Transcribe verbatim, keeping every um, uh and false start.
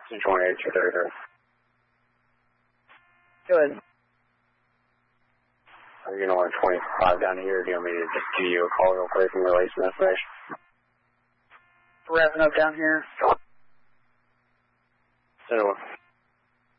two twenty-eight, two thirty-three. Go ahead. Are you going to want twenty-five down here, or do you want me to just give you a call real quick and relay some information? Wrapping up down here. Send it.